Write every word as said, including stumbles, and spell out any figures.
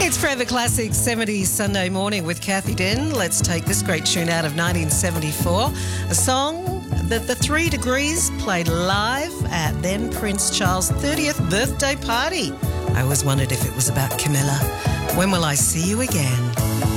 It's Forever Classics seventies Sunday morning with Kathy Den. Let's take this great tune out of nineteen seventy-four, a song that the Three Degrees played live at then Prince Charles' thirtieth birthday party. I always wondered if it was about Camilla. When will I see you again?